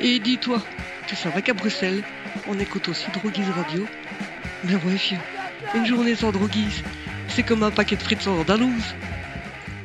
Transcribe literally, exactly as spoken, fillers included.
Et dis-toi, tu savais qu'à Bruxelles, on écoute aussi Droguise Radio? Mais ouais, fieu, une journée sans Droguise, c'est comme un paquet de frites sans andalouse.